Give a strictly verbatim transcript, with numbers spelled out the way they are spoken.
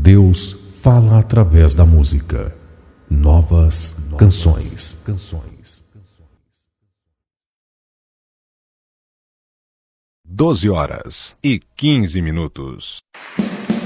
Deus fala através da música. Novas, Novas canções. canções. doze horas e quinze minutos.